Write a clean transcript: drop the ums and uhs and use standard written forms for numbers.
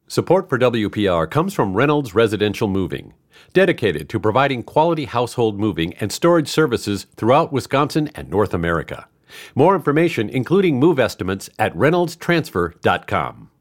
Support for WPR comes from Reynolds Residential Moving, dedicated to providing quality household moving and storage services throughout Wisconsin and North America. More information, including move estimates, at reynoldstransfer.com.